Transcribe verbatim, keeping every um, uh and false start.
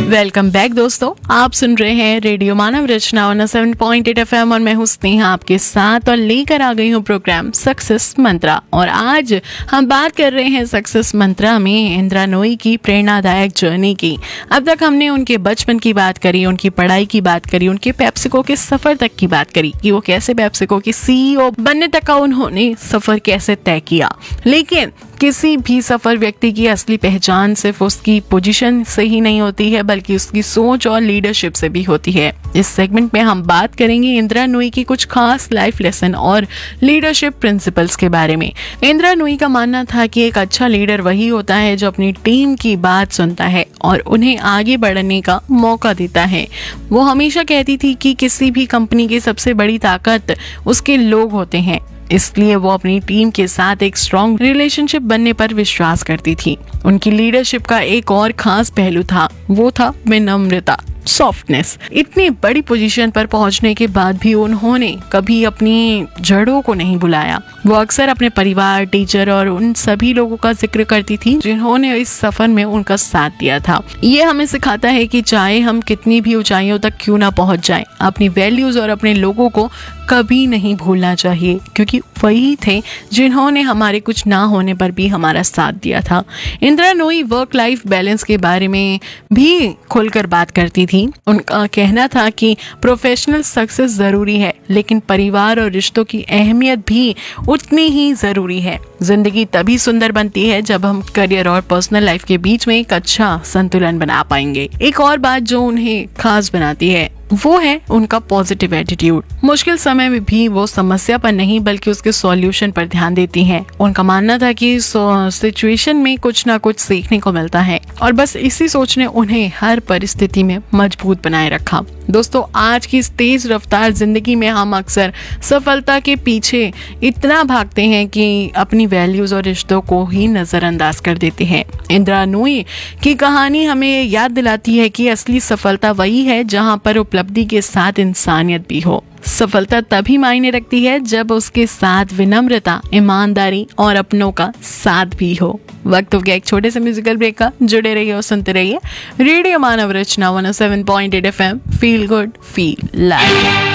Welcome back दोस्तों, आप सुन रहे हैं रेडियो मानव रचना one seven point eight FM और मैं हूं स्नेहा आपके साथ और लेकर आ गई हूं प्रोग्राम सक्सेस मंत्रा। और आज हम बात कर रहे हैं सक्सेस मंत्रा में इंदिरा नोई की प्रेरणादायक जर्नी की। अब तक हमने उनके बचपन की बात करी, उनकी पढ़ाई की बात करी, उनके पेप्सिको के सफर तक की बात करी कि वो कैसे पेप्सिको की सीईओ बनने तक का उन्होंने सफर कैसे तय किया। लेकिन किसी भी सफल व्यक्ति की असली पहचान सिर्फ उसकी पोजीशन से ही नहीं होती है, बल्कि उसकी सोच और लीडरशिप से भी होती है। इस सेगमेंट में हम बात करेंगे इंदिरा नोई की कुछ खास लाइफ लेसन और लीडरशिप प्रिंसिपल्स के बारे में। इंदिरा नोई का मानना था कि एक अच्छा लीडर वही होता है जो अपनी टीम की बात सुनता है और उन्हें आगे बढ़ने का मौका देता है। वो हमेशा कहती थी कि किसी भी कंपनी की सबसे बड़ी ताकत उसके लोग होते हैं, इसलिए वो अपनी टीम के साथ एक स्ट्रॉन्ग रिलेशनशिप बनने पर विश्वास करती थी। उनकी लीडरशिप का एक और खास पहलू था, वो था विनम्रता, सॉफ्टनेस। इतनी बड़ी पोजीशन पर पहुंचने के बाद भी उन्होंने कभी अपनी जड़ों को नहीं भुलाया। वो अक्सर अपने परिवार, टीचर और उन सभी लोगों का जिक्र करती थी जिन्होंने इस सफर में उनका साथ दिया था। ये हमें सिखाता है कि चाहे हम कितनी भी ऊंचाइयों तक क्यों ना पहुंच जाएं, अपनी वैल्यूज और अपने लोगों को कभी नहीं भूलना चाहिए, क्योंकि वही थे जिन्होंने हमारे कुछ ना होने पर भी हमारा साथ दिया था। इंदिरा नोई वर्क लाइफ बैलेंस के बारे में भी खुलकर बात करती थी। उनका कहना था कि प्रोफेशनल सक्सेस जरूरी है, लेकिन परिवार और रिश्तों की अहमियत भी उतनी ही जरूरी है। जिंदगी तभी सुंदर बनती है जब हम करियर और पर्सनल लाइफ के बीच में एक अच्छा संतुलन बना पाएंगे। एक और बात जो उन्हें खास बनाती है वो है उनका पॉजिटिव एटीट्यूड। मुश्किल समय में भी वो समस्या पर नहीं बल्कि उसके सॉल्यूशन पर ध्यान देती हैं। उनका मानना था कि सिचुएशन में कुछ ना कुछ सीखने को मिलता है और बस इसी सोच ने उन्हें हर परिस्थिति में मजबूत बनाए रखा। दोस्तों, आज की इस तेज रफ्तार जिंदगी में हम अक्सर सफलता के पीछे इतना भागते हैं कि अपनी वैल्यूज और रिश्तों को ही नजरअंदाज कर देते हैं। इंदिरा नोई की कहानी हमें याद दिलाती है कि असली सफलता वही है जहां पर उपलब्धि के साथ इंसानियत भी हो। सफलता तभी मायने रखती है जब उसके साथ विनम्रता, ईमानदारी और अपनों का साथ भी हो। वक्त हो गया एक छोटे से म्यूजिकल ब्रेक का। जुड़े रहिए और सुनते रहिए रेडियो मानव रचना one seven point eight F M. Feel good, feel live.